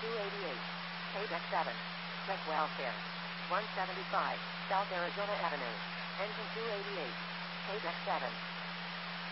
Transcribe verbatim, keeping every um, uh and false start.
two eighty-eight. K-Deck seven. Tech Welfare. one seventy-five. South Arizona Avenue. Engine two eighty-eight. K-Deck seven.